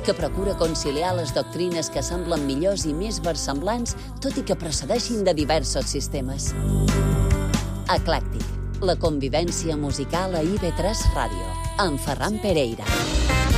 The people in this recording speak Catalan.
que procura conciliar les doctrines que semblen millors i més versemblants, tot i que procedeixin de diversos sistemes. Eclèctic, la convivència musical a IB3 Ràdio, amb Ferran Pereira.